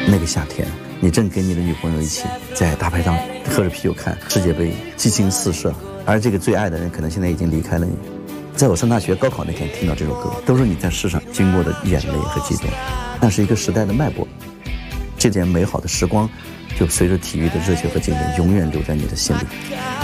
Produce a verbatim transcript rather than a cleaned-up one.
那个夏天，你正跟你的女朋友一起在大排档喝着啤酒看世界杯，激情四射，而这个最爱的人可能现在已经离开了你。在我上大学高考那天听到这首歌，都是你在世上经过的眼泪和激动，那是一个时代的脉搏。这点美好的时光就随着体育的热血和经典永远留在你的心里。